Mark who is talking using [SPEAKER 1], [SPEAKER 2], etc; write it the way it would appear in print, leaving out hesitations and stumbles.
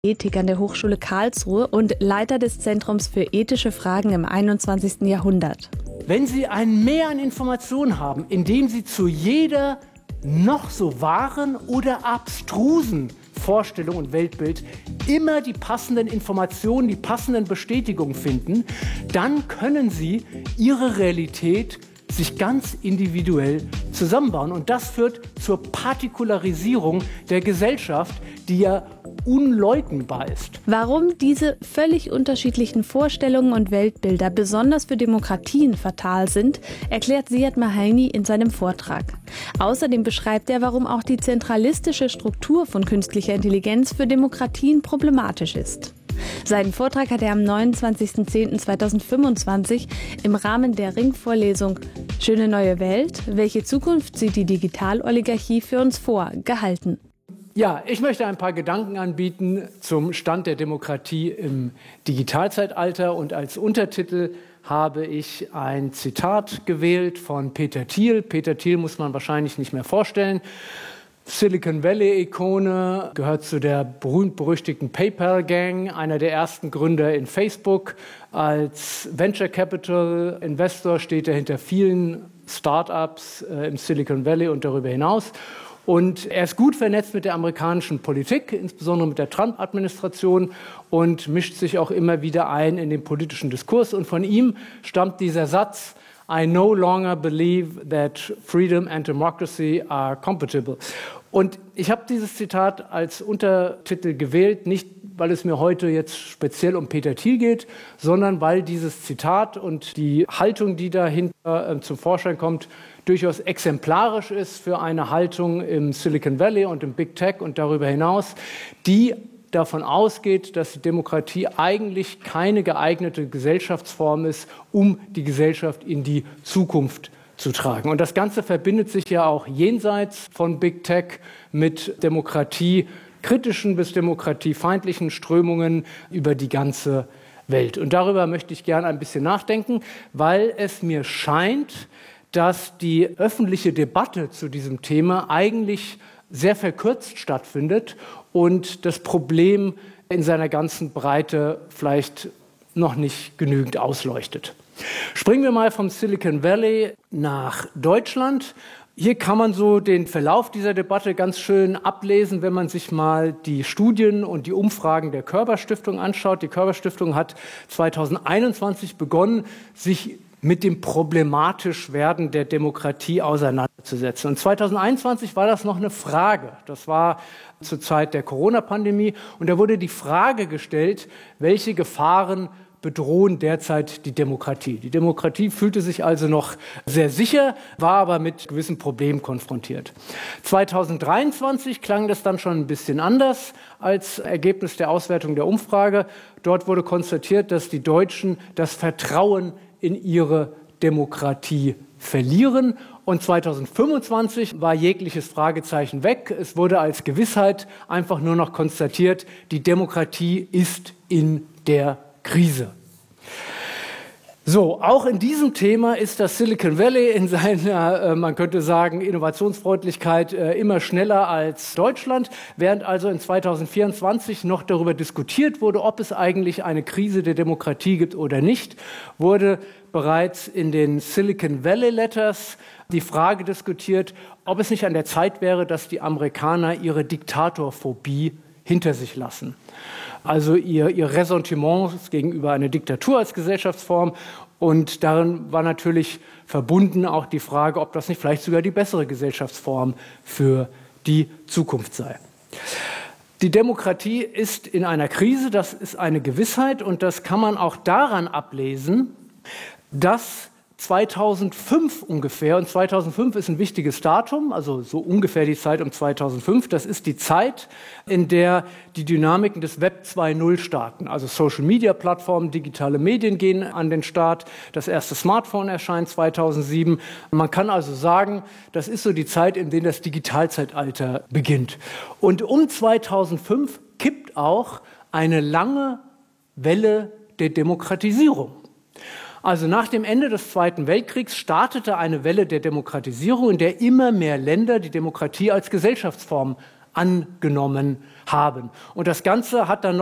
[SPEAKER 1] Ethik an der Hochschule Karlsruhe und Leiter des Zentrums für ethische Fragen im 21. Jahrhundert.
[SPEAKER 2] Wenn Sie ein Mehr an Informationen haben, indem Sie zu jeder noch so wahren oder abstrusen Vorstellung und Weltbild immer die passenden Informationen, die passenden Bestätigungen finden, dann können Sie Ihre Realität sich ganz individuell zusammenbauen. Und das führt zur Partikularisierung der Gesellschaft, die ja unleugnbar ist.
[SPEAKER 1] Warum diese völlig unterschiedlichen Vorstellungen und Weltbilder besonders für Demokratien fatal sind, erklärt Ziad Mahaini in seinem Vortrag. Außerdem beschreibt er, warum auch die zentralistische Struktur von künstlicher Intelligenz für Demokratien problematisch ist. Seinen Vortrag hat er am 29.10.2025 im Rahmen der Ringvorlesung Schöne neue Welt, welche Zukunft sieht die Digitaloligarchie für uns vor, gehalten.
[SPEAKER 2] Ja, ich möchte ein paar Gedanken anbieten zum Stand der Demokratie im Digitalzeitalter und als Untertitel habe ich ein Zitat gewählt von Peter Thiel. Peter Thiel muss man wahrscheinlich nicht mehr vorstellen. Silicon Valley-Ikone, gehört zu der berühmt-berüchtigten PayPal-Gang, einer der ersten Gründer in Facebook. Als Venture Capital Investor steht er hinter vielen Startups im Silicon Valley und darüber hinaus. Und er ist gut vernetzt mit der amerikanischen Politik, insbesondere mit der Trump-Administration und mischt sich auch immer wieder ein in den politischen Diskurs. Und von ihm stammt dieser Satz: I no longer believe that freedom and democracy are compatible. Und ich habe dieses Zitat als Untertitel gewählt, nicht weil es mir heute jetzt speziell um Peter Thiel geht, sondern weil dieses Zitat und die Haltung, die dahinter zum Vorschein kommt, durchaus exemplarisch ist für eine Haltung im Silicon Valley und im Big Tech und darüber hinaus, die davon ausgeht, dass die Demokratie eigentlich keine geeignete Gesellschaftsform ist, um die Gesellschaft in die Zukunft zu tragen. Und das Ganze verbindet sich ja auch jenseits von Big Tech mit demokratiekritischen bis demokratiefeindlichen Strömungen über die ganze Welt. Und darüber möchte ich gerne ein bisschen nachdenken, weil es mir scheint, dass die öffentliche Debatte zu diesem Thema eigentlich sehr verkürzt stattfindet und das Problem in seiner ganzen Breite vielleicht noch nicht genügend ausleuchtet. Springen wir mal vom Silicon Valley nach Deutschland. Hier kann man so den Verlauf dieser Debatte ganz schön ablesen, wenn man sich mal die Studien und die Umfragen der Körber-Stiftung anschaut. Die Körber-Stiftung hat 2021 begonnen, sich mit dem problematisch Werden der Demokratie auseinanderzusetzen. Und 2021 war das noch eine Frage. Das war zur Zeit der Corona-Pandemie. Und da wurde die Frage gestellt, welche Gefahren bedrohen derzeit die Demokratie. Die Demokratie fühlte sich also noch sehr sicher, war aber mit gewissen Problemen konfrontiert. 2023 klang das dann schon ein bisschen anders als Ergebnis der Auswertung der Umfrage. Dort wurde konstatiert, dass die Deutschen das Vertrauen in ihre Demokratie verlieren. Und 2025 war jegliches Fragezeichen weg. Es wurde als Gewissheit einfach nur noch konstatiert, die Demokratie ist in der Krise. So, auch in diesem Thema ist das Silicon Valley in seiner, man könnte sagen, Innovationsfreundlichkeit immer schneller als Deutschland. Während also in 2024 noch darüber diskutiert wurde, ob es eigentlich eine Krise der Demokratie gibt oder nicht, wurde bereits in den Silicon Valley Letters die Frage diskutiert, ob es nicht an der Zeit wäre, dass die Amerikaner ihre Diktatorphobie hinter sich lassen. Also ihr Ressentiment gegenüber einer Diktatur als Gesellschaftsform. Und darin war natürlich verbunden auch die Frage, ob das nicht vielleicht sogar die bessere Gesellschaftsform für die Zukunft sei. Die Demokratie ist in einer Krise, das ist eine Gewissheit. Und das kann man auch daran ablesen, dass 2005 ungefähr, und 2005 ist ein wichtiges Datum, also so ungefähr die Zeit um 2005, das ist die Zeit, in der die Dynamiken des Web 2.0 starten. Also Social-Media-Plattformen, digitale Medien gehen an den Start, das erste Smartphone erscheint 2007. Man kann also sagen, das ist so die Zeit, in der das Digitalzeitalter beginnt. Und um 2005 kippt auch eine lange Welle der Demokratisierung. Also nach dem Ende des Zweiten Weltkriegs startete eine Welle der Demokratisierung, in der immer mehr Länder die Demokratie als Gesellschaftsform angenommen haben. Und das Ganze hat dann